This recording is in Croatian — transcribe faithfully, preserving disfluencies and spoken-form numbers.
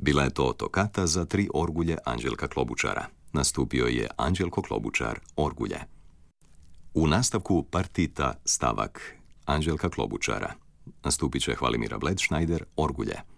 Bila je to tokata za tri orgulje Anđelka Klobučara. Nastupio je Anđelko Klobučar, orgulje. U nastavku partita stavak Anđelka Klobučara nastupit će Hvalimira Bledšnajder, orgulje.